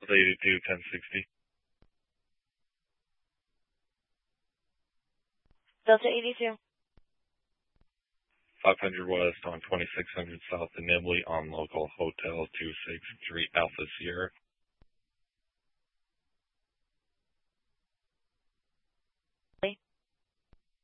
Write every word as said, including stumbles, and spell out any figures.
eighty-two, ten sixty. Delta eighty-two. five hundred West on twenty-six hundred South in Nibley on local Hotel two six three Alpha Sierra.